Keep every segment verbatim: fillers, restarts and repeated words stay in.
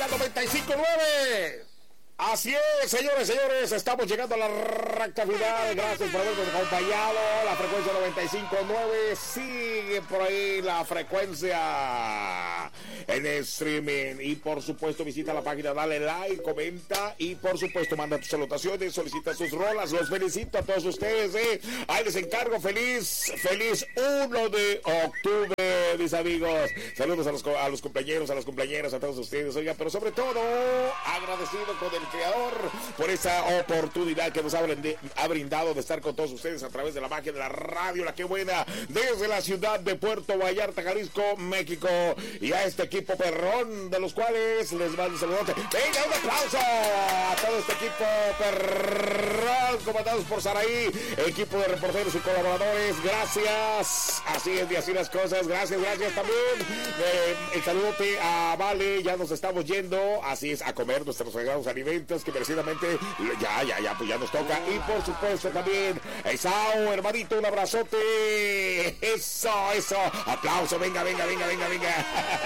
noventa y cinco nueve. Así es, señores, señores, estamos llegando a la recta final. Gracias por habernos acompañado. La frecuencia noventa y cinco nueve sigue por ahí la frecuencia en streaming. Y por supuesto, visita la página, dale like, comenta y por supuesto, manda tus salutaciones, solicita sus rolas. Los felicito a todos ustedes, ¿eh? Ahí les encargo. Feliz, feliz uno de octubre, mis amigos. Saludos a los, a los compañeros, a las compañeras, a todos ustedes. Oiga, pero sobre todo, agradecido con el Creador por esa oportunidad que nos ha brindado de estar con todos ustedes a través de la magia de la radio, la que buena, desde la ciudad de Puerto Vallarta, Jalisco, México, y a este equipo perrón, de los cuales les mando un saludote. Venga, un aplauso a todo este equipo perrón, comandados por Saraí, equipo de reporteros y colaboradores. Gracias, así es, y así las cosas. Gracias, gracias también. Eh, el saludote a Vale, ya nos estamos yendo, así es, a comer nuestros sagrados alimentos que merecidamente ya, ya, ya, pues ya nos toca. Y por supuesto también Esau, hermanito, un abrazote. Eso, eso, aplauso, venga, venga, venga, venga, venga.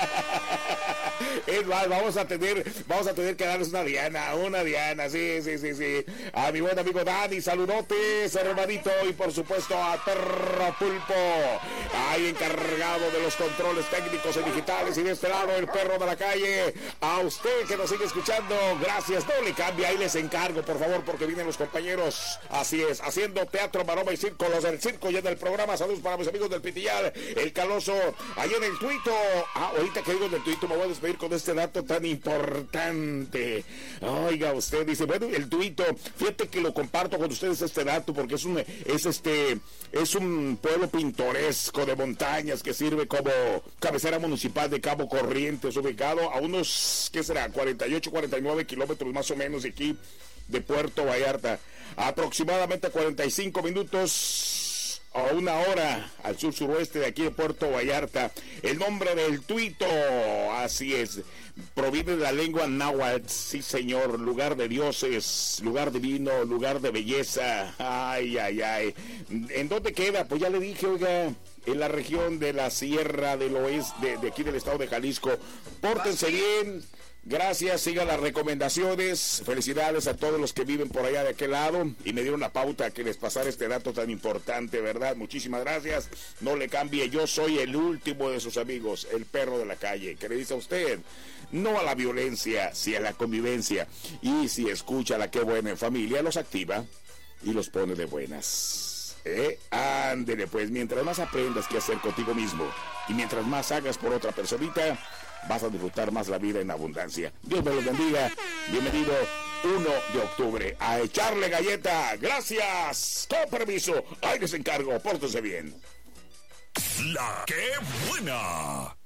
Es más, vamos a tener, vamos a tener que darles una diana, una diana, sí, sí, sí, sí. A mi buen amigo Dani, saludotes, hermanito, y por supuesto a Perro Pulpo, ahí encargado de los controles técnicos y digitales, y de este lado el perro de la calle. A usted que nos sigue escuchando, gracias, no le cambie, ahí les encargo, por favor, porque vienen los compañeros, así es, haciendo teatro, maroma y circo, los del circo y en el programa. Saludos para mis amigos del Pitillal, el Caloso, ahí en el tuito. Ah, ahorita que digo en el tuito, me voy a despedir con este dato tan importante. Oiga, usted dice, bueno, el tuito, fíjate que lo comparto con ustedes este dato, porque es un, es este, es un pueblo pintoresco de montañas que sirve como cabecera municipal de Cabo Corrientes, ubicado a unos, ¿qué será? cuarenta y ocho, cuarenta y nueve kilómetros más o menos de aquí, de Puerto Vallarta, aproximadamente cuarenta y cinco minutos a una hora al sur suroeste de aquí de Puerto Vallarta. El nombre del tuito, así es, proviene de la lengua náhuatl, sí señor, lugar de dioses, lugar divino, lugar de belleza. Ay, ay, ay. ¿En dónde queda? Pues ya le dije, oiga, en la región de la Sierra del Oeste, de, de aquí del estado de Jalisco. Pórtense bien. Gracias, sigan las recomendaciones. Felicidades a todos los que viven por allá de aquel lado y me dieron la pauta que les pasara este dato tan importante, ¿verdad? Muchísimas gracias. No le cambie, yo soy el último de sus amigos, el perro de la calle, que le dice a usted no a la violencia, sí a la convivencia. Y si escucha la que buena en familia, los activa y los pone de buenas. ¿Eh? Ándele, pues, mientras más aprendas qué hacer contigo mismo y mientras más hagas por otra personita, vas a disfrutar más la vida en abundancia. Dios me los bendiga. Bienvenido uno de octubre a echarle galleta. Gracias. Con permiso. Ahí les encargo. Pórtense bien. La que buena.